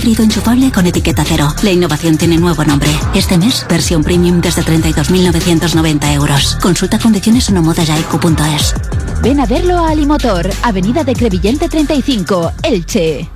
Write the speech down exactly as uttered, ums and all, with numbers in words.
híbrido enchufable con etiqueta cero. La innovación tiene nuevo nombre. Este mes, versión premium desde treinta y dos mil novecientos noventa euros. Consulta condiciones en omodayaiku punto es. Ven a verlo a Alimotor, Avenida de Crevillente treinta y cinco, Elche.